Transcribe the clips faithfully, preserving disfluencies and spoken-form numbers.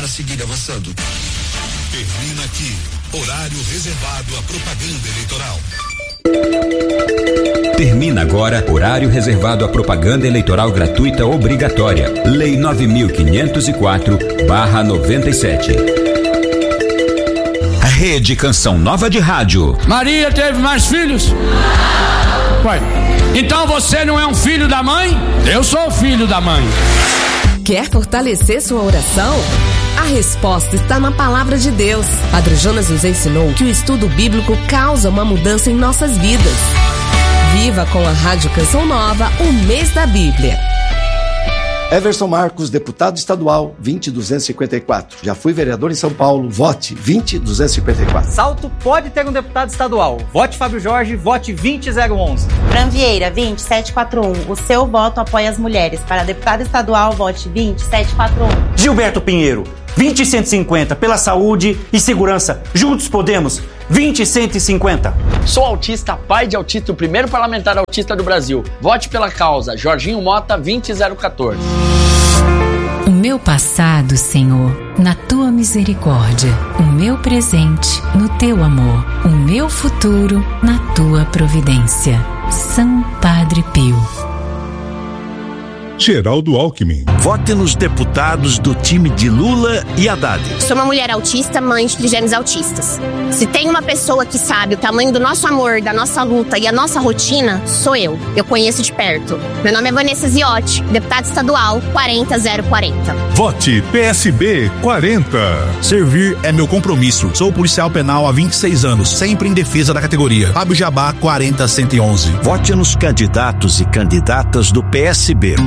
para seguir avançando. Termina aqui, horário reservado à propaganda eleitoral. Termina agora, horário reservado à propaganda eleitoral gratuita obrigatória. Lei nove mil quinhentos e quatro barra noventa e sete. Rede Canção Nova de Rádio. Maria teve mais filhos? Ué, então você não é um filho da mãe? Eu sou o filho da mãe. Quer fortalecer sua oração? A resposta está na palavra de Deus. Padre Jonas nos ensinou que o estudo bíblico causa uma mudança em nossas vidas. Viva com a Rádio Canção Nova o mês da Bíblia. Everson Marcos, deputado estadual, vinte duzentos e cinquenta e quatro. Já fui vereador em São Paulo, vote vinte duzentos e cinquenta e quatro. Salto pode ter um deputado estadual. Vote Fábio Jorge, vote vinte zero onze. Fran Vieira, vinte sete quatro um. O seu voto apoia as mulheres. Para deputado estadual, vote vinte sete quatro um. Gilberto Pinheiro, vinte cento e cinquenta. Pela saúde e segurança. Juntos podemos. vinte cento e cinquenta. Sou autista, pai de autista, o primeiro parlamentar autista do Brasil. Vote pela causa. Jorginho Mota, vinte zero quatorze. O meu passado, Senhor, na tua misericórdia. O meu presente, no teu amor. O meu futuro, na tua providência. São Padre Pio. Geraldo Alckmin. Vote nos deputados do time de Lula e Haddad. Sou uma mulher autista, mãe de trigêmeos autistas. Se tem uma pessoa que sabe o tamanho do nosso amor, da nossa luta e a nossa rotina, sou eu. Eu conheço de perto. Meu nome é Vanessa Ziotti, deputada estadual quarenta zero quarenta. Vote P S B quarenta. Servir é meu compromisso. Sou policial penal há vinte e seis anos, sempre em defesa da categoria. Fábio Jabá quarenta cento e onze. Vote nos candidatos e candidatas do P S B.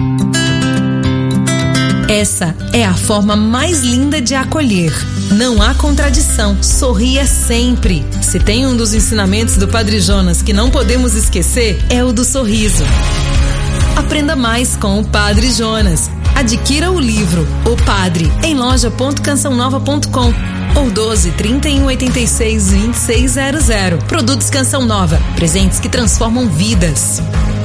Essa é a forma mais linda de acolher. Não há contradição. Sorria sempre. Se tem um dos ensinamentos do Padre Jonas que não podemos esquecer, é o do sorriso. Aprenda mais com o Padre Jonas. Adquira o livro O Padre em loja ponto canção nova ponto com ou doze, trinta e um, oitenta e seis, vinte e seis zero zero. Produtos Canção Nova. Presentes que transformam vidas.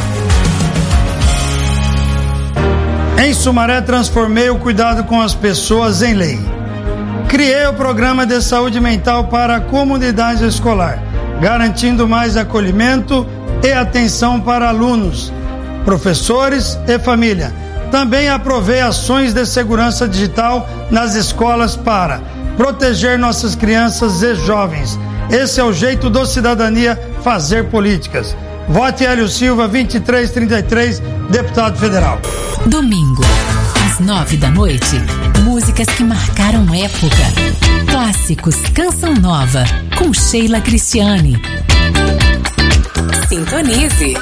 Em Sumaré, transformei o cuidado com as pessoas em lei. Criei o programa de saúde mental para a comunidade escolar, garantindo mais acolhimento e atenção para alunos, professores e família. Também aprovei ações de segurança digital nas escolas para proteger nossas crianças e jovens. Esse é o jeito do Cidadania fazer políticas. Vote Hélio Silva, vinte e três trinta e três, deputado federal. Domingo, às nove da noite, músicas que marcaram época. Clássicos Canção Nova, com Sheila Cristiane. Sintonize.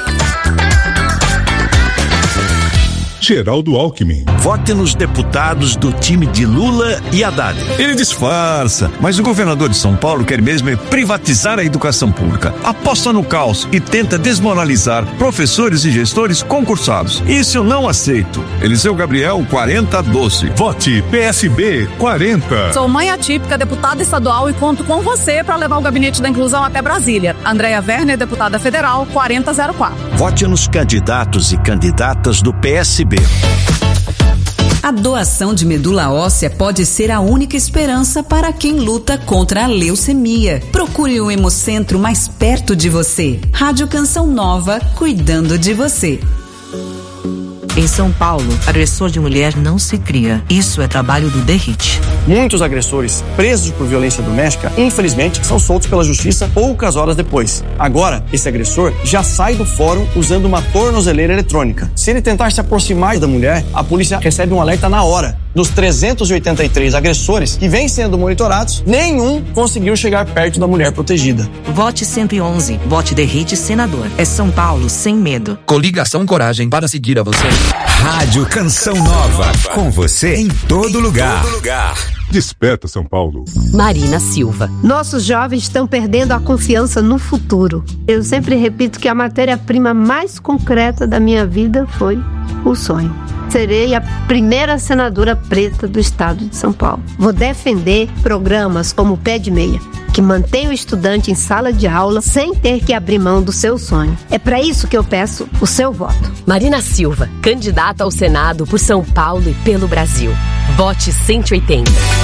Geraldo Alckmin. Vote nos deputados do time de Lula e Haddad. Ele disfarça, mas o governador de São Paulo quer mesmo é privatizar a educação pública. Aposta no caos e tenta desmoralizar professores e gestores concursados. Isso eu não aceito. Eliseu Gabriel, quarenta doze. Vote P S B quarenta. Sou mãe atípica, deputada estadual e conto com você para levar o gabinete da inclusão até Brasília. Andréia Werner, deputada federal, quarenta zero quatro. Vote nos candidatos e candidatas do P S B. A doação de medula óssea pode ser a única esperança para quem luta contra a leucemia. Procure o Hemocentro mais perto de você. Rádio Canção Nova, cuidando de você. Em São Paulo, agressor de mulher não se cria. Isso é trabalho do D E R I T. Muitos agressores presos por violência doméstica, infelizmente, são soltos pela justiça poucas horas depois. Agora, esse agressor já sai do fórum usando uma tornozeleira eletrônica. Se ele tentar se aproximar da mulher, a polícia recebe um alerta na hora. Dos trezentos e oitenta e três agressores que vêm sendo monitorados, nenhum conseguiu chegar perto da mulher protegida. Vote cento e onze. Vote D E R I T senador. É São Paulo sem medo. Coligação Coragem para seguir a você. Rádio Canção Nova. Com você em todo lugar. Todo lugar. Desperta São Paulo. Marina Silva. Nossos jovens estão perdendo a confiança no futuro. Eu sempre repito que a matéria-prima mais concreta da minha vida foi o sonho. Serei a primeira senadora preta do estado de São Paulo. Vou defender programas como o Pé de Meia, que mantém o estudante em sala de aula sem ter que abrir mão do seu sonho. É para isso que eu peço o seu voto. Marina Silva, candidata ao Senado por São Paulo e pelo Brasil. Vote cento e oitenta.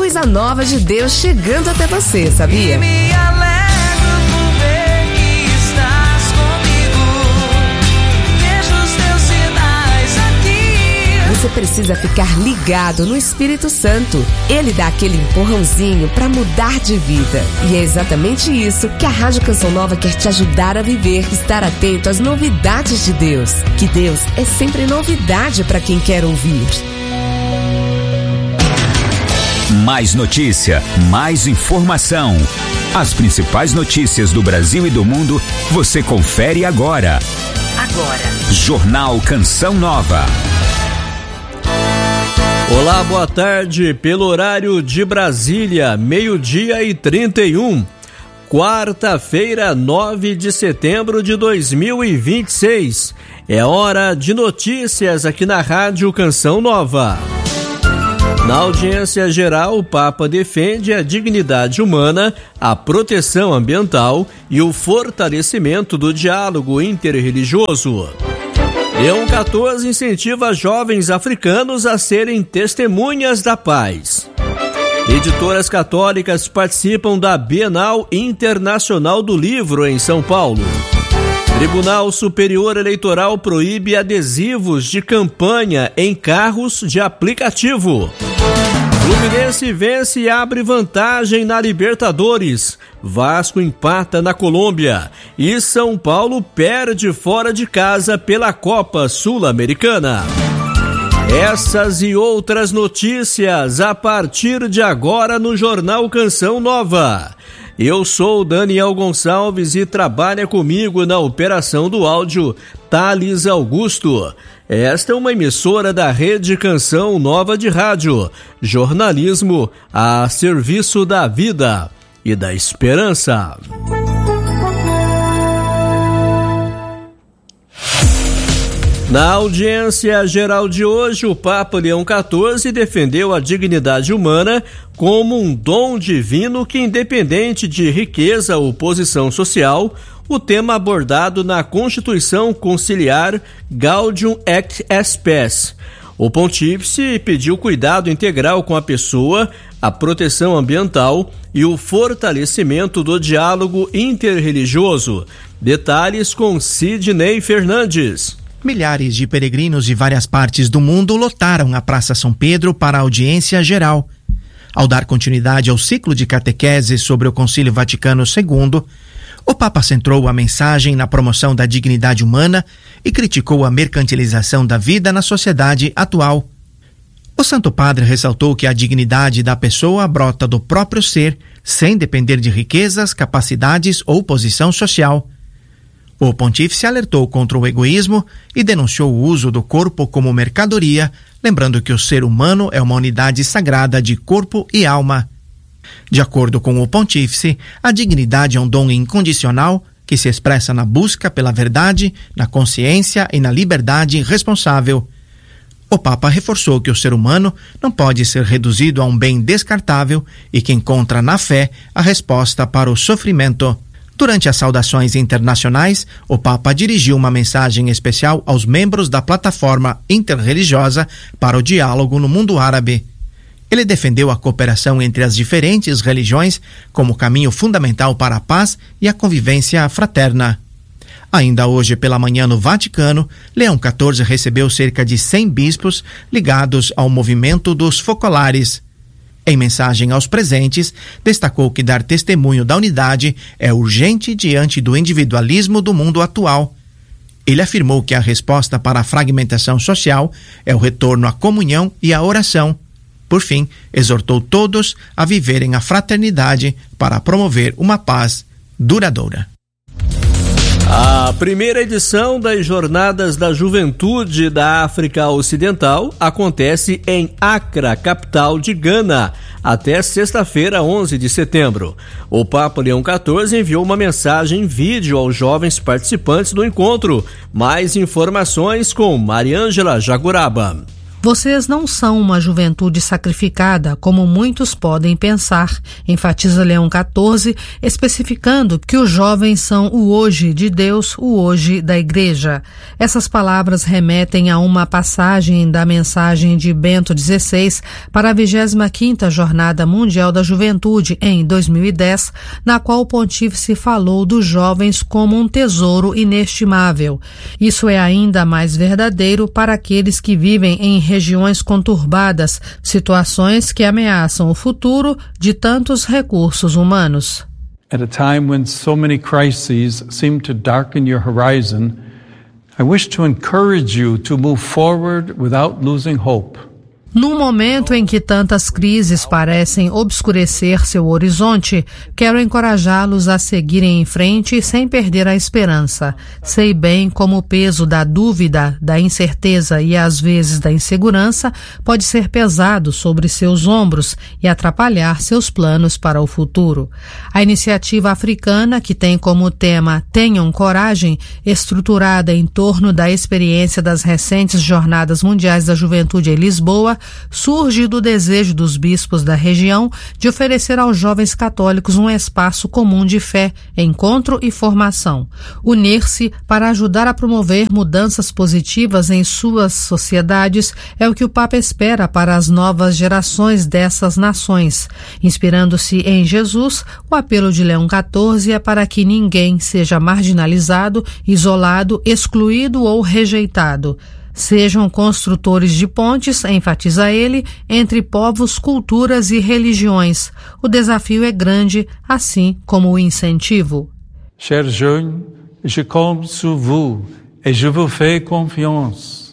coisa nova de Deus chegando até você, sabia? E me alegro por ver que estás comigo. Vejo os teus sinais aqui. Você precisa ficar ligado no Espírito Santo. Ele dá aquele empurrãozinho para mudar de vida. E é exatamente isso que a Rádio Canção Nova quer te ajudar a viver. Estar atento às novidades de Deus. Que Deus é sempre novidade para quem quer ouvir. Mais notícia, mais informação. As principais notícias do Brasil e do mundo você confere agora. Agora. Jornal Canção Nova. Olá, boa tarde. Pelo horário de Brasília, meio-dia e trinta e um. Quarta-feira, nove de setembro de dois mil e vinte e seis. É hora de notícias aqui na Rádio Canção Nova. Na audiência geral, o Papa defende a dignidade humana, a proteção ambiental e o fortalecimento do diálogo interreligioso. Leão quatorze incentiva jovens africanos a serem testemunhas da paz. Editoras católicas participam da Bienal Internacional do Livro em São Paulo. Tribunal Superior Eleitoral proíbe adesivos de campanha em carros de aplicativo. Fluminense vence e abre vantagem na Libertadores. Vasco empata na Colômbia. E São Paulo perde fora de casa pela Copa Sul-Americana. Essas e outras notícias a partir de agora no Jornal Canção Nova. Eu sou Daniel Gonçalves e trabalha comigo na operação do áudio Thales Augusto. Esta é uma emissora da Rede Canção Nova de Rádio. Jornalismo a serviço da vida e da esperança. Na audiência geral de hoje, o Papa Leão quatorze defendeu a dignidade humana como um dom divino que, independente de riqueza ou posição social, o tema abordado na Constituição Conciliar Gaudium et Spes. O pontífice pediu cuidado integral com a pessoa, a proteção ambiental e o fortalecimento do diálogo interreligioso. Detalhes com Sidney Fernandes. Milhares de peregrinos de várias partes do mundo lotaram a Praça São Pedro para a audiência geral. Ao dar continuidade ao ciclo de catequese sobre o Concílio Vaticano segundo, o Papa centrou a mensagem na promoção da dignidade humana e criticou a mercantilização da vida na sociedade atual. O Santo Padre ressaltou que a dignidade da pessoa brota do próprio ser, sem depender de riquezas, capacidades ou posição social. O pontífice alertou contra o egoísmo e denunciou o uso do corpo como mercadoria, lembrando que o ser humano é uma unidade sagrada de corpo e alma. De acordo com o pontífice, a dignidade é um dom incondicional que se expressa na busca pela verdade, na consciência e na liberdade responsável. O Papa reforçou que o ser humano não pode ser reduzido a um bem descartável e que encontra na fé a resposta para o sofrimento. Durante as saudações internacionais, o Papa dirigiu uma mensagem especial aos membros da plataforma interreligiosa para o diálogo no mundo árabe. Ele defendeu a cooperação entre as diferentes religiões como caminho fundamental para a paz e a convivência fraterna. Ainda hoje pela manhã no Vaticano, Leão quatorze recebeu cerca de cem bispos ligados ao movimento dos focolares. Em mensagem aos presentes, destacou que dar testemunho da unidade é urgente diante do individualismo do mundo atual. Ele afirmou que a resposta para a fragmentação social é o retorno à comunhão e à oração. Por fim, exortou todos a viverem a fraternidade para promover uma paz duradoura. A primeira edição das Jornadas da Juventude da África Ocidental acontece em Accra, capital de Gana, até sexta-feira, onze de setembro. O Papa Leão quatorze enviou uma mensagem em vídeo aos jovens participantes do encontro. Mais informações com Mariângela Jaguraba. Vocês não são uma juventude sacrificada, como muitos podem pensar, enfatiza Leão quatorze, especificando que os jovens são o hoje de Deus, o hoje da Igreja. Essas palavras remetem a uma passagem da mensagem de Bento dezesseis para a vigésima quinta Jornada Mundial da Juventude, em dois mil e dez, na qual o pontífice falou dos jovens como um tesouro inestimável. Isso é ainda mais verdadeiro para aqueles que vivem em regiões conturbadas, situações que ameaçam o futuro de tantos recursos humanos. At a time when so many crises seem to darken your horizon, I wish to encourage you to move forward without losing hope. Num momento em que tantas crises parecem obscurecer seu horizonte, quero encorajá-los a seguirem em frente sem perder a esperança. Sei bem como o peso da dúvida, da incerteza e às vezes da insegurança pode ser pesado sobre seus ombros e atrapalhar seus planos para o futuro. A iniciativa africana, que tem como tema Tenham Coragem, estruturada em torno da experiência das recentes Jornadas Mundiais da Juventude em Lisboa, surge do desejo dos bispos da região de oferecer aos jovens católicos um espaço comum de fé, encontro e formação. Unir-se para ajudar a promover mudanças positivas em suas sociedades é o que o Papa espera para as novas gerações dessas nações. Inspirando-se em Jesus, o apelo de Leão quatorze é para que ninguém seja marginalizado, isolado, excluído ou rejeitado. Sejam construtores de pontes, enfatiza ele, entre povos, culturas e religiões. O desafio é grande, assim como o incentivo. Chers jeunes, je compte sur vous et je vous fais confiance.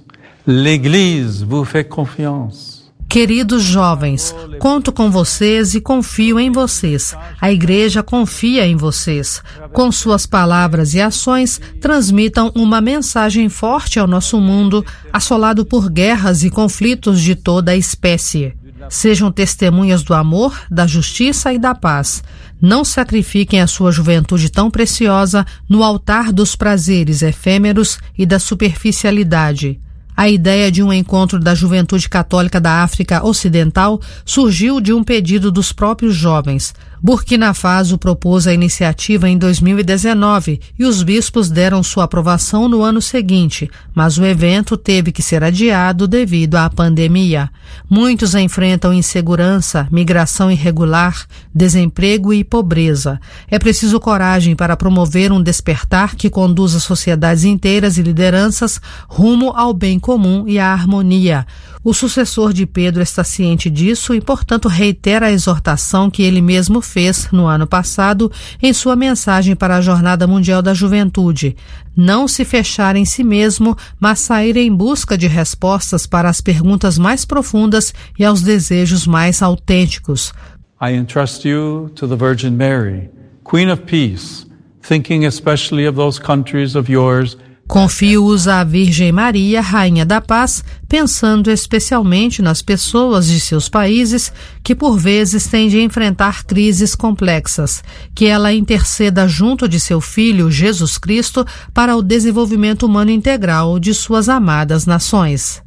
L'Église vous fait confiance. Queridos jovens, conto com vocês e confio em vocês. A Igreja confia em vocês. Com suas palavras e ações, transmitam uma mensagem forte ao nosso mundo, assolado por guerras e conflitos de toda a espécie. Sejam testemunhas do amor, da justiça e da paz. Não sacrifiquem a sua juventude tão preciosa no altar dos prazeres efêmeros e da superficialidade. A ideia de um encontro da juventude católica da África Ocidental surgiu de um pedido dos próprios jovens. Burkina Faso propôs a iniciativa em dois mil e dezenove e os bispos deram sua aprovação no ano seguinte, mas o evento teve que ser adiado devido à pandemia. Muitos enfrentam insegurança, migração irregular, desemprego e pobreza. É preciso coragem para promover um despertar que conduza sociedades inteiras e lideranças rumo ao bem comum e à harmonia. O sucessor de Pedro está ciente disso e, portanto, reitera a exortação que ele mesmo fez no ano passado em sua mensagem para a Jornada Mundial da Juventude. Não se fechar em si mesmo, mas sair em busca de respostas para as perguntas mais profundas e aos desejos mais autênticos. I entrust you to the Virgin Mary, Queen of Peace, thinking especially of those countries of yours. Confio-os à Virgem Maria, Rainha da Paz, pensando especialmente nas pessoas de seus países que por vezes têm de enfrentar crises complexas. Que ela interceda junto de seu Filho, Jesus Cristo, para o desenvolvimento humano integral de suas amadas nações.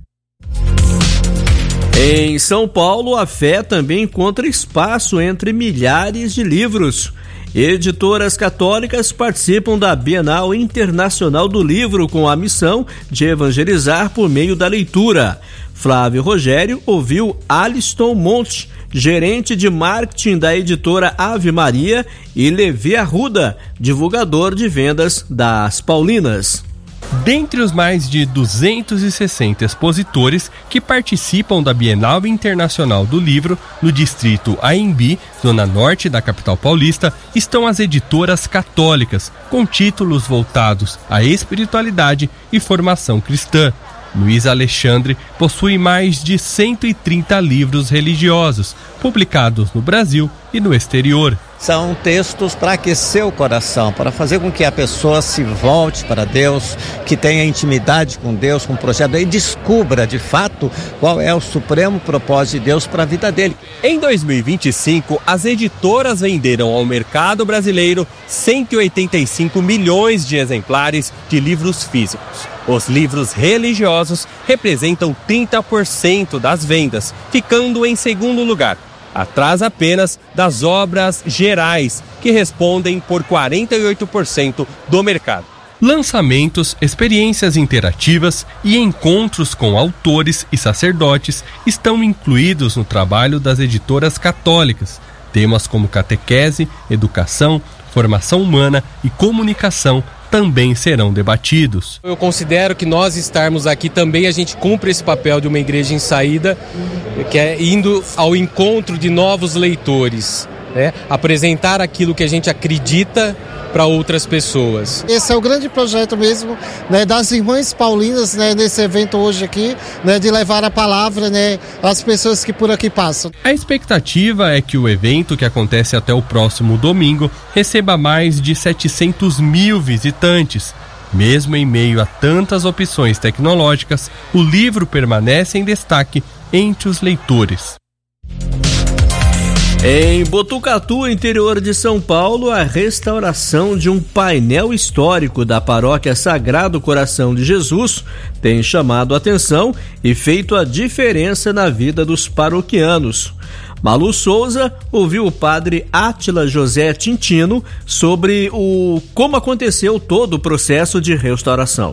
Em São Paulo, a fé também encontra espaço entre milhares de livros. Editoras católicas participam da Bienal Internacional do Livro com a missão de evangelizar por meio da leitura. Flávio Rogério ouviu Aliston Monte, gerente de marketing da editora Ave Maria, e Levi Arruda, divulgador de vendas das Paulinas. Dentre os mais de duzentos e sessenta expositores que participam da Bienal Internacional do Livro no distrito Anhembi, zona norte da capital paulista, estão as editoras católicas, com títulos voltados à espiritualidade e formação cristã. Luiz Alexandre possui mais de cento e trinta livros religiosos, publicados no Brasil e no exterior. São textos para aquecer o coração, para fazer com que a pessoa se volte para Deus, que tenha intimidade com Deus, com o projeto, e descubra de fato qual é o supremo propósito de Deus para a vida dele. Em dois mil e vinte e cinco, as editoras venderam ao mercado brasileiro cento e oitenta e cinco milhões de exemplares de livros físicos. Os livros religiosos representam trinta por cento das vendas, ficando em segundo lugar, atrás apenas das obras gerais, que respondem por quarenta e oito por cento do mercado. Lançamentos, experiências interativas e encontros com autores e sacerdotes estão incluídos no trabalho das editoras católicas. Temas como catequese, educação, formação humana e comunicação também serão debatidos. Eu considero que nós estarmos aqui também, a gente cumpre esse papel de uma igreja em saída, que é indo ao encontro de novos leitores, né? Apresentar aquilo que a gente acredita para outras pessoas. Esse é o grande projeto mesmo, né, das Irmãs Paulinas, né, nesse evento hoje aqui, né, de levar a palavra, né, às pessoas que por aqui passam. A expectativa é que o evento, que acontece até o próximo domingo, receba mais de setecentos mil visitantes. Mesmo em meio a tantas opções tecnológicas, o livro permanece em destaque entre os leitores. Em Botucatu, interior de São Paulo, a restauração de um painel histórico da paróquia Sagrado Coração de Jesus tem chamado a atenção e feito a diferença na vida dos paroquianos. Malu Souza ouviu o padre Átila José Tintino sobre o como aconteceu todo o processo de restauração.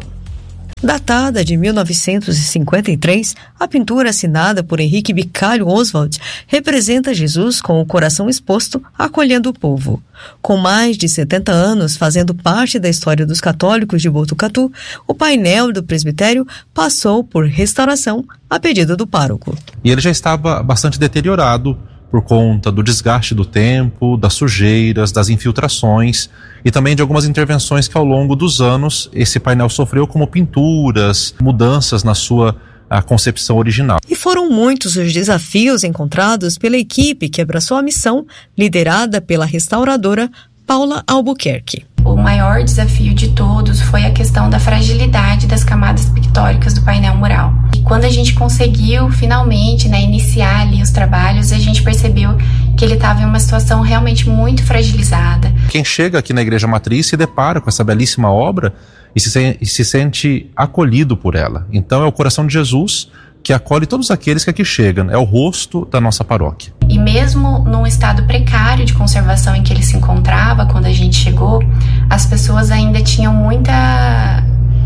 Datada de mil novecentos e cinquenta e três, a pintura assinada por Henrique Bicalho Oswald representa Jesus com o coração exposto, acolhendo o povo. Com mais de setenta anos fazendo parte da história dos católicos de Botucatu, o painel do presbitério passou por restauração a pedido do pároco. E ele já estava bastante deteriorado por conta do desgaste do tempo, das sujeiras, das infiltrações e também de algumas intervenções que ao longo dos anos esse painel sofreu, como pinturas, mudanças na sua a concepção original. E foram muitos os desafios encontrados pela equipe que abraçou a missão, liderada pela restauradora Paula Albuquerque. O maior desafio de todos foi a questão da fragilidade das camadas pictóricas do painel mural. E quando a gente conseguiu finalmente, né, iniciar ali os trabalhos, a gente percebeu que ele estava em uma situação realmente muito fragilizada. Quem chega aqui na Igreja Matriz se depara com essa belíssima obra e se, e se sente acolhido por ela. Então é o coração de Jesus que acolhe todos aqueles que aqui chegam, é o rosto da nossa paróquia. E mesmo num estado precário de conservação em que ele se encontrava quando a gente chegou, as pessoas ainda tinham muita...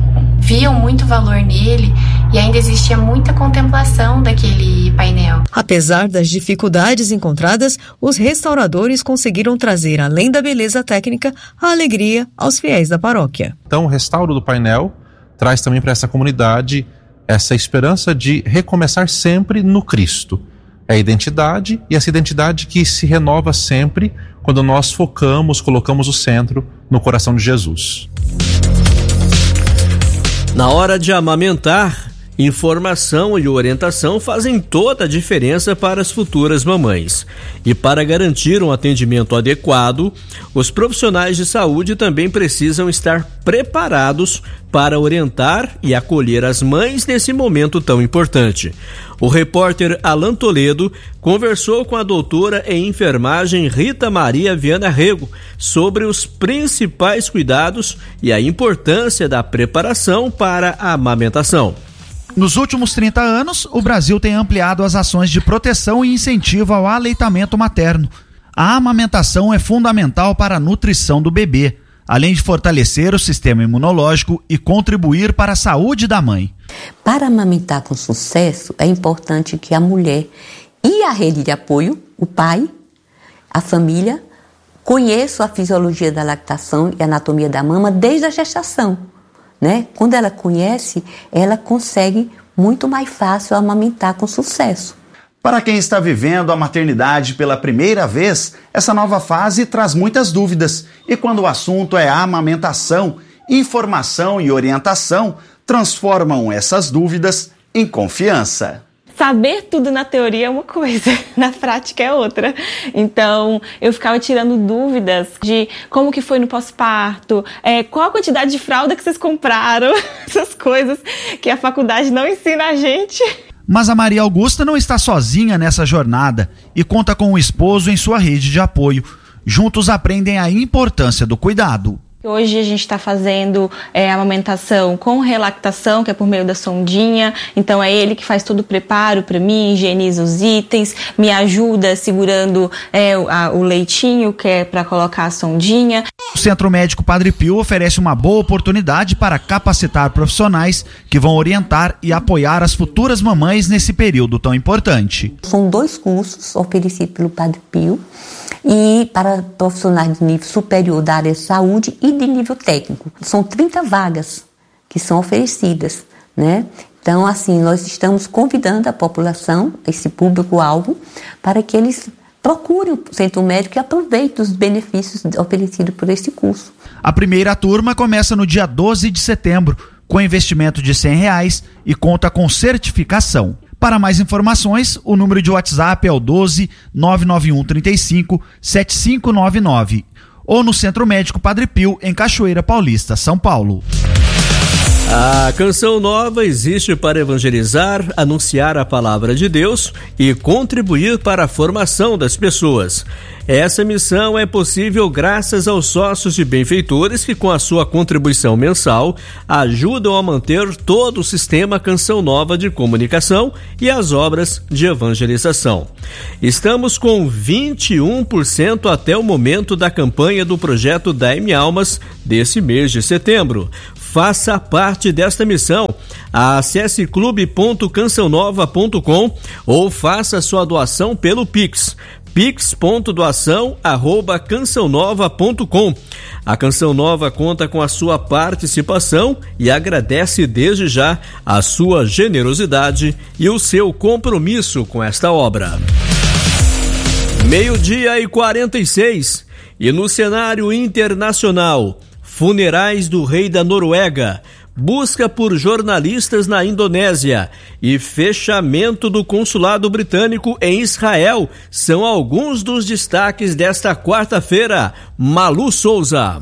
viam muito valor nele e ainda existia muita contemplação daquele painel. Apesar das dificuldades encontradas, os restauradores conseguiram trazer, além da beleza técnica, a alegria aos fiéis da paróquia. Então o restauro do painel traz também para essa comunidade essa esperança de recomeçar sempre no Cristo. É a identidade, e essa identidade que se renova sempre quando nós focamos, colocamos o centro no coração de Jesus. Na hora de amamentar, informação e orientação fazem toda a diferença para as futuras mamães. E para garantir um atendimento adequado, os profissionais de saúde também precisam estar preparados para orientar e acolher as mães nesse momento tão importante. O repórter Alan Toledo conversou com a doutora em enfermagem Rita Maria Viana Rego sobre os principais cuidados e a importância da preparação para a amamentação. Nos últimos trinta anos, o Brasil tem ampliado as ações de proteção e incentivo ao aleitamento materno. A amamentação é fundamental para a nutrição do bebê, além de fortalecer o sistema imunológico e contribuir para a saúde da mãe. Para amamentar com sucesso, é importante que a mulher e a rede de apoio, o pai, a família, conheçam a fisiologia da lactação e a anatomia da mama desde a gestação. Né? Quando ela conhece, ela consegue muito mais fácil amamentar com sucesso. Para quem está vivendo a maternidade pela primeira vez, essa nova fase traz muitas dúvidas. E quando o assunto é a amamentação, informação e orientação transformam essas dúvidas em confiança. saber tudo na teoria é uma coisa, na prática é outra. Então, eu ficava tirando dúvidas de como que foi no pós-parto, é, qual a quantidade de fralda que vocês compraram, essas coisas que a faculdade não ensina a gente. Mas a Maria Augusta não está sozinha nessa jornada e conta com o esposo em sua rede de apoio. Juntos aprendem a importância do cuidado. Hoje a gente está fazendo é, amamentação com relactação, que é por meio da sondinha. Então é ele que faz todo o preparo para mim, higieniza os itens, me ajuda segurando é, a, o leitinho, que é para colocar a sondinha. O Centro Médico Padre Pio oferece uma boa oportunidade para capacitar profissionais que vão orientar e apoiar as futuras mamães nesse período tão importante. São dois cursos oferecidos pelo Padre Pio e para profissionais de nível superior da área de saúde e de nível técnico. São trinta vagas que são oferecidas, né? Então, assim, nós estamos convidando a população, esse público-alvo, para que eles procurem o centro médico e aproveitem os benefícios oferecidos por esse curso. A primeira turma começa no dia doze de setembro, com investimento de cem reais e conta com certificação. Para mais informações, o número de WhatsApp é o doze, nove nove um, trinta e cinco, setenta e cinco noventa e nove ou no Centro Médico Padre Pio, em Cachoeira Paulista, São Paulo. A Canção Nova existe para evangelizar, anunciar a palavra de Deus e contribuir para a formação das pessoas. Essa missão é possível graças aos sócios e benfeitores que, com a sua contribuição mensal, ajudam a manter todo o sistema Canção Nova de comunicação e as obras de evangelização. Estamos com vinte e um por cento até o momento da campanha do projeto Dai-me Almas desse mês de setembro. Faça parte desta missão. Acesse clube ponto canção nova ponto com ou faça sua doação pelo Pix. pix ponto doação arroba canção nova ponto com. A Canção Nova conta com a sua participação e agradece desde já a sua generosidade e o seu compromisso com esta obra. Meio-dia e quarenta e seis. E no cenário internacional, funerais do rei da Noruega, busca por jornalistas na Indonésia e fechamento do consulado britânico em Israel são alguns dos destaques desta quarta-feira. Malu Souza.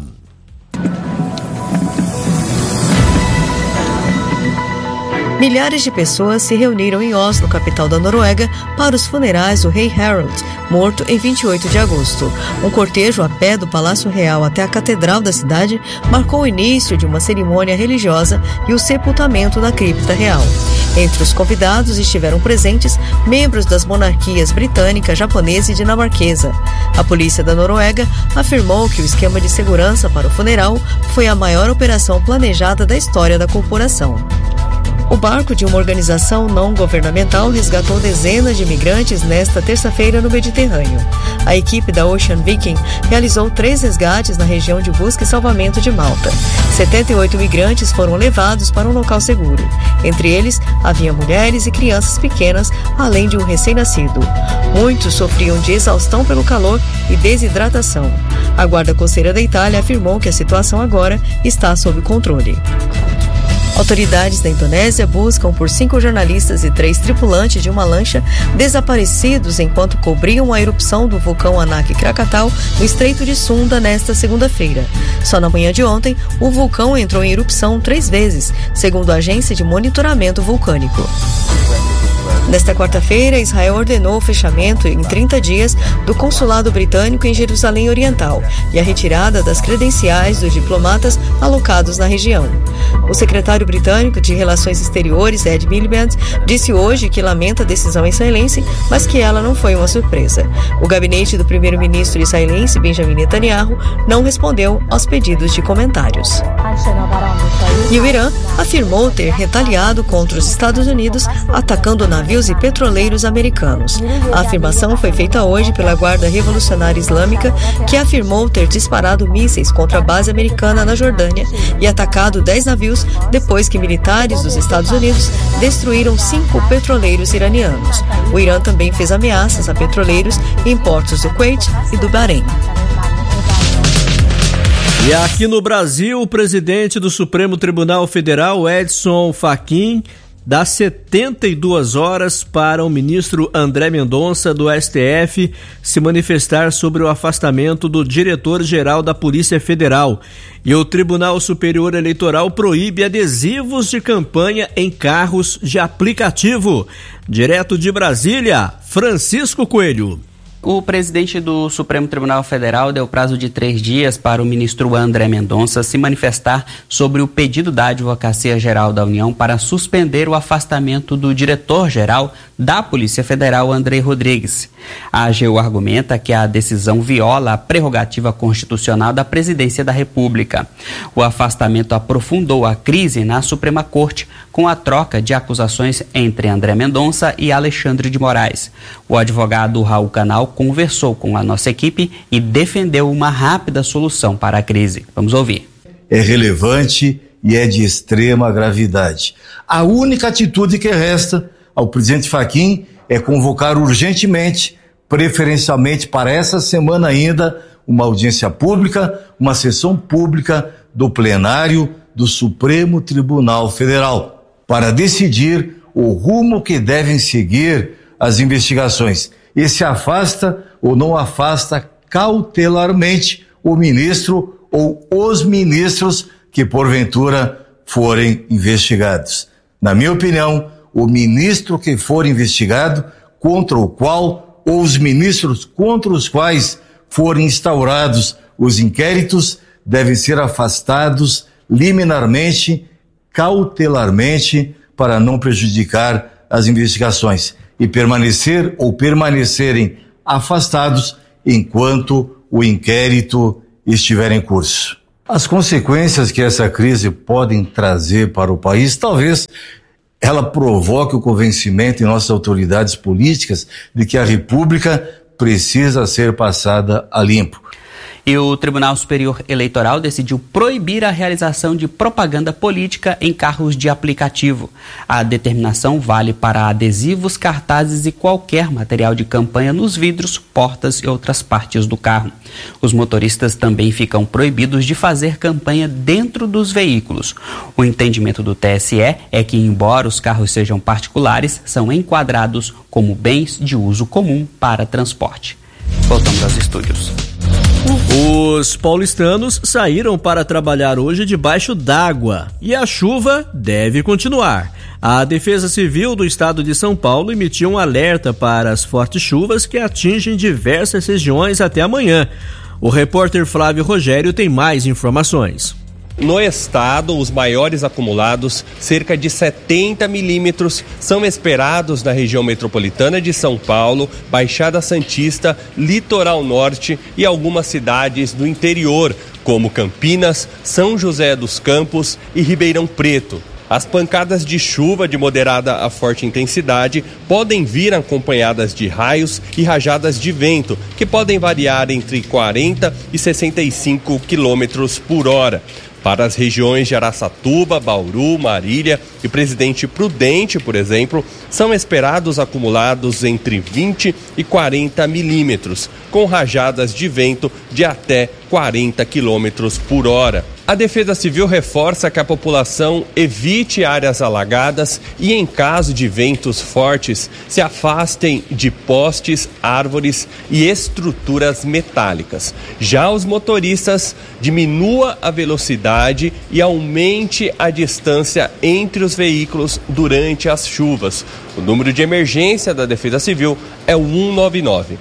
Milhares de pessoas se reuniram em Oslo, capital da Noruega, para os funerais do rei Harald, morto em vinte e oito de agosto. Um cortejo a pé do Palácio Real até a catedral da cidade marcou o início de uma cerimônia religiosa e o sepultamento na cripta real. Entre os convidados estiveram presentes membros das monarquias britânica, japonesa e dinamarquesa. A polícia da Noruega afirmou que o esquema de segurança para o funeral foi a maior operação planejada da história da corporação. O barco de uma organização não governamental resgatou dezenas de imigrantes nesta terça-feira no Mediterrâneo. A equipe da Ocean Viking realizou três resgates na região de busca e salvamento de Malta. setenta e oito migrantes foram levados para um local seguro. Entre eles, havia mulheres e crianças pequenas, além de um recém-nascido. Muitos sofriam de exaustão pelo calor e desidratação. A Guarda Costeira da Itália afirmou que a situação agora está sob controle. Autoridades da Indonésia buscam por cinco jornalistas e três tripulantes de uma lancha desaparecidos enquanto cobriam a erupção do vulcão Anak Krakatau no Estreito de Sunda nesta segunda-feira. Só na manhã de ontem, o vulcão entrou em erupção três vezes, segundo a Agência de Monitoramento Vulcânico. Nesta quarta-feira, Israel ordenou o fechamento em trinta dias do consulado britânico em Jerusalém Oriental e a retirada das credenciais dos diplomatas alocados na região. O secretário britânico de Relações Exteriores, Ed Miliband, disse hoje que lamenta a decisão israelense, mas que ela não foi uma surpresa. O gabinete do primeiro-ministro israelense, Benjamin Netanyahu, não respondeu aos pedidos de comentários. E o Irã afirmou ter retaliado contra os Estados Unidos, atacando navios e petroleiros americanos. A afirmação foi feita hoje pela Guarda Revolucionária Islâmica, que afirmou ter disparado mísseis contra a base americana na Jordânia e atacado dez navios depois que militares dos Estados Unidos destruíram cinco petroleiros iranianos. O Irã também fez ameaças a petroleiros em portos do Kuwait e do Bahrein. E aqui no Brasil, o presidente do Supremo Tribunal Federal, Edson Fachin, dá setenta e duas horas para o ministro André Mendonça, do S T F, se manifestar sobre o afastamento do diretor-geral da Polícia Federal. E o Tribunal Superior Eleitoral proíbe adesivos de campanha em carros de aplicativo. Direto de Brasília, Francisco Coelho. O presidente do Supremo Tribunal Federal deu prazo de três dias para o ministro André Mendonça se manifestar sobre o pedido da Advocacia Geral da União para suspender o afastamento do diretor-geral da Polícia Federal, Andrei Rodrigues. A AGU argumenta que a decisão viola a prerrogativa constitucional da Presidência da República. O afastamento aprofundou a crise na Suprema Corte com a troca de acusações entre André Mendonça e Alexandre de Moraes. O advogado Raul Canal conversou com a nossa equipe e defendeu uma rápida solução para a crise. Vamos ouvir. É relevante e é de extrema gravidade. A única atitude que resta ao presidente Fachin é convocar urgentemente, preferencialmente para essa semana ainda, uma audiência pública, uma sessão pública do plenário do Supremo Tribunal Federal, para decidir o rumo que devem seguir as investigações. E se afasta ou não afasta cautelarmente o ministro ou os ministros que porventura forem investigados. Na minha opinião, o ministro que for investigado, contra o qual, ou os ministros contra os quais forem instaurados os inquéritos, devem ser afastados liminarmente, cautelarmente, para não prejudicar as investigações e permanecer ou permanecerem afastados enquanto o inquérito estiver em curso. As consequências que essa crise podem trazer para o país, talvez ela provoque o convencimento em nossas autoridades políticas de que a República precisa ser passada a limpo. E o Tribunal Superior Eleitoral decidiu proibir a realização de propaganda política em carros de aplicativo. A determinação vale para adesivos, cartazes e qualquer material de campanha nos vidros, portas e outras partes do carro. Os motoristas também ficam proibidos de fazer campanha dentro dos veículos. O entendimento do T S E é que, embora os carros sejam particulares, são enquadrados como bens de uso comum para transporte. Voltamos aos estúdios. Os paulistanos saíram para trabalhar hoje debaixo d'água e a chuva deve continuar. A Defesa Civil do Estado de São Paulo emitiu um alerta para as fortes chuvas que atingem diversas regiões até amanhã. O repórter Flávio Rogério tem mais informações. No estado, os maiores acumulados, cerca de setenta milímetros, são esperados na região metropolitana de São Paulo, Baixada Santista, Litoral Norte e algumas cidades do interior, como Campinas, São José dos Campos e Ribeirão Preto. As pancadas de chuva de moderada a forte intensidade podem vir acompanhadas de raios e rajadas de vento, que podem variar entre quarenta e sessenta e cinco quilômetros por hora. Para as regiões de Araçatuba, Bauru, Marília e Presidente Prudente, por exemplo, são esperados acumulados entre vinte e quarenta milímetros, com rajadas de vento de até quarenta quilômetros por hora. A Defesa Civil reforça que a população evite áreas alagadas e, em caso de ventos fortes, se afastem de postes, árvores e estruturas metálicas. Já os motoristas, diminua a velocidade e aumente a distância entre os veículos durante as chuvas. O número de emergência da Defesa Civil é o cento e noventa e nove.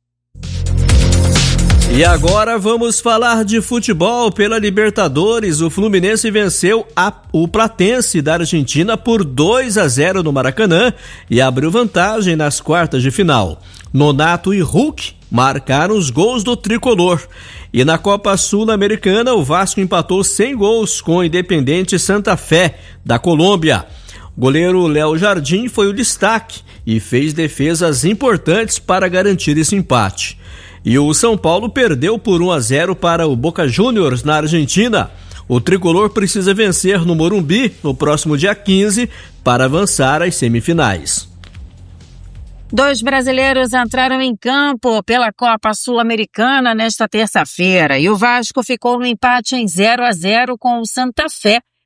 E agora vamos falar de futebol. Pela Libertadores, o Fluminense venceu a, o Platense da Argentina por dois a zero no Maracanã e abriu vantagem nas quartas de final. Nonato e Hulk marcaram os gols do tricolor. E na Copa Sul-Americana, o Vasco empatou sem gols com o Independente Santa Fé da Colômbia. O goleiro Léo Jardim foi o destaque e fez defesas importantes para garantir esse empate. E o São Paulo perdeu por um a zero para o Boca Juniors na Argentina. O tricolor precisa vencer no Morumbi no próximo dia quinze para avançar às semifinais. Dois brasileiros entraram em campo pela Copa Sul-Americana nesta terça-feira e o Vasco ficou no empate em zero a zero com o Santa Fé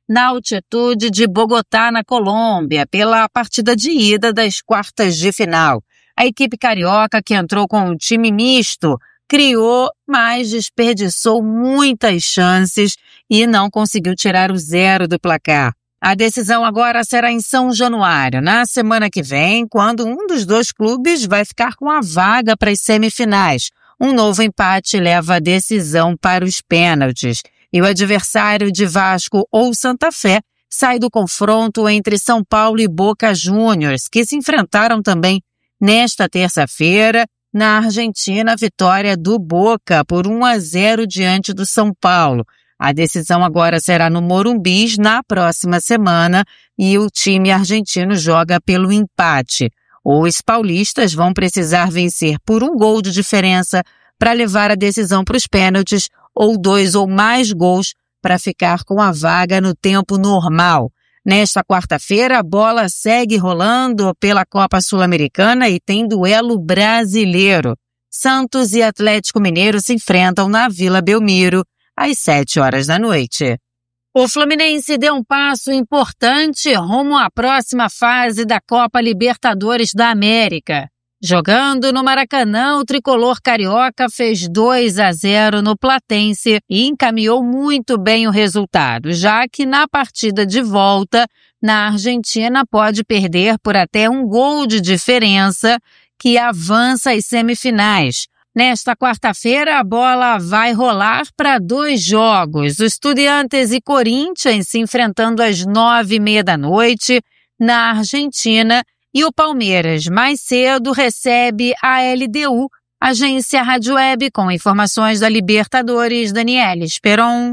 na altitude de Bogotá, na Colômbia, pela partida de ida das quartas de final. A equipe carioca, que entrou com um time misto, criou, mas desperdiçou muitas chances e não conseguiu tirar o zero do placar. A decisão agora será em São Januário, na semana que vem, quando um dos dois clubes vai ficar com a vaga para as semifinais. Um novo empate leva a decisão para os pênaltis. E o adversário de Vasco ou Santa Fé sai do confronto entre São Paulo e Boca Juniors, que se enfrentaram também nesta terça-feira. Na Argentina, a vitória do Boca por um a zero diante do São Paulo. A decisão agora será no Morumbi na próxima semana e o time argentino joga pelo empate. Os paulistas vão precisar vencer por um gol de diferença para levar a decisão para os pênaltis ou dois ou mais gols para ficar com a vaga no tempo normal. Nesta quarta-feira, a bola segue rolando pela Copa Sul-Americana e tem duelo brasileiro. Santos e Atlético Mineiro se enfrentam na Vila Belmiro às sete horas da noite. O Fluminense deu um passo importante rumo à próxima fase da Copa Libertadores da América. Jogando no Maracanã, o tricolor carioca fez dois a zero no Platense e encaminhou muito bem o resultado, já que na partida de volta, na Argentina, pode perder por até um gol de diferença, que avança às semifinais. Nesta quarta-feira, a bola vai rolar para dois jogos. O Estudiantes e Corinthians se enfrentando às nove e meia da noite na Argentina e o Palmeiras, mais cedo, recebe a L D U, agência Rádio Web, com informações da Libertadores. Daniela Esperon.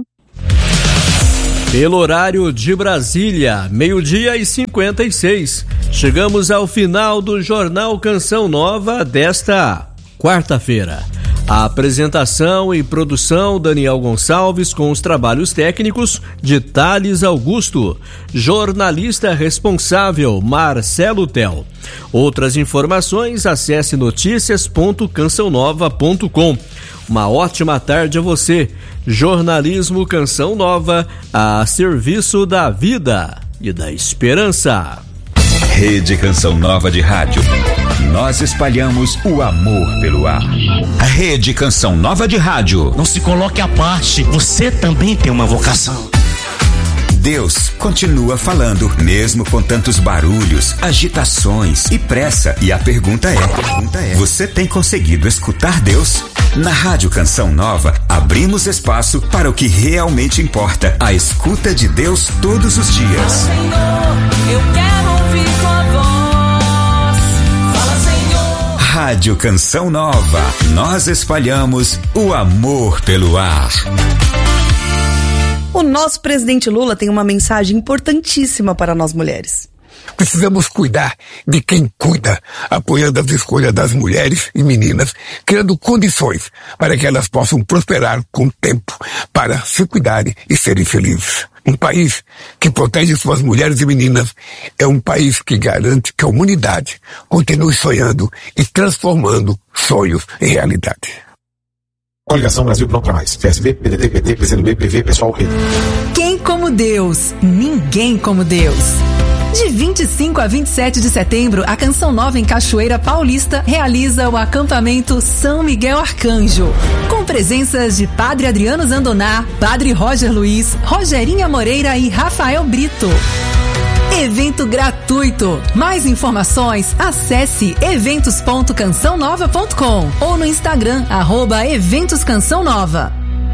Pelo horário de Brasília, meio-dia e cinquenta e seis. Chegamos ao final do Jornal Canção Nova desta quarta-feira. A apresentação e produção Daniel Gonçalves, com os trabalhos técnicos de Thales Augusto. Jornalista responsável Marcelo Tel. Outras informações, acesse notícias ponto canção nova ponto com. Uma ótima tarde a você. Jornalismo Canção Nova, a serviço da vida e da esperança. Rede Canção Nova de Rádio. Nós espalhamos o amor pelo ar. Rede Canção Nova de Rádio. Não se coloque à parte, você também tem uma vocação. Deus continua falando, mesmo com tantos barulhos, agitações e pressa. E a pergunta é, a pergunta é: você tem conseguido escutar Deus? Na Rádio Canção Nova, abrimos espaço para o que realmente importa, a escuta de Deus todos os dias. Fala, Senhor, eu quero ouvir tua voz. Fala, Senhor. Rádio Canção Nova, nós espalhamos o amor pelo ar. O nosso presidente Lula tem uma mensagem importantíssima para nós mulheres. Precisamos cuidar de quem cuida, apoiando as escolhas das mulheres e meninas, criando condições para que elas possam prosperar com o tempo, para se cuidarem e serem felizes. Um país que protege suas mulheres e meninas é um país que garante que a humanidade continue sonhando e transformando sonhos em realidade. Coligação Brasil Pronto pra Mais. P S B, P D T, P T, P C do B, P V, Pessoal, Rede. Quem como Deus? Ninguém como Deus. De vinte e cinco a vinte e sete de setembro, a Canção Nova em Cachoeira Paulista realiza o acampamento São Miguel Arcanjo, com presenças de Padre Adriano Zandoná, Padre Roger Luiz, Rogerinha Moreira e Rafael Brito. Evento gratuito. Mais informações, acesse eventos ponto canção nova ponto com ou no Instagram, arroba Eventos Canção Nova.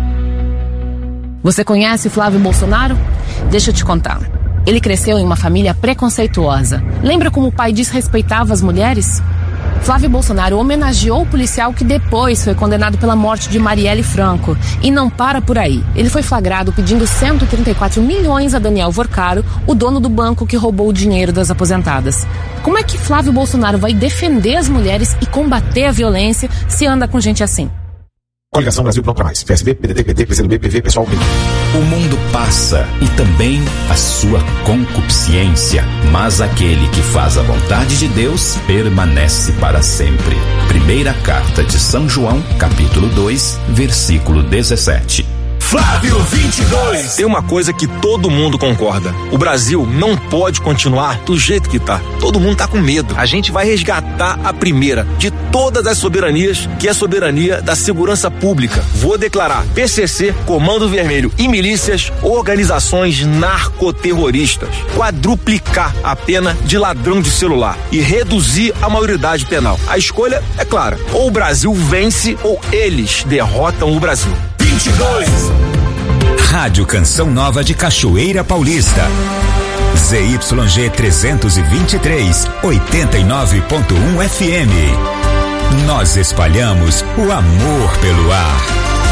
Você conhece Flávio Bolsonaro? Deixa eu te contar. Ele cresceu em uma família preconceituosa. Lembra como o pai desrespeitava as mulheres? Flávio Bolsonaro homenageou o policial que depois foi condenado pela morte de Marielle Franco. E não para por aí. Ele foi flagrado pedindo cento e trinta e quatro milhões a Daniel Vorcaro, o dono do banco que roubou o dinheiro das aposentadas. Como é que Flávio Bolsonaro vai defender as mulheres e combater a violência se anda com gente assim? Coligação Brasil Pronto pra Mais. P S B, P D T, P T, P C do B, P V, Pessoal, Rede. O mundo passa e também a sua concupiscência, mas aquele que faz a vontade de Deus permanece para sempre. Primeira carta de São João, capítulo dois, versículo dezessete. Flávio vinte e dois. Tem uma coisa que todo mundo concorda: o Brasil não pode continuar do jeito que tá. Todo mundo tá com medo. A gente vai resgatar a primeira de todas as soberanias, que é a soberania da segurança pública. Vou declarar P C C, Comando Vermelho e milícias organizações narcoterroristas. Quadruplicar a pena de ladrão de celular e reduzir a maioridade penal. A escolha é clara: ou o Brasil vence ou eles derrotam o Brasil. vinte e dois. Rádio Canção Nova de Cachoeira Paulista. Z Y G trezentos e vinte e três, oitenta e nove ponto um F M. Nós espalhamos o amor pelo ar.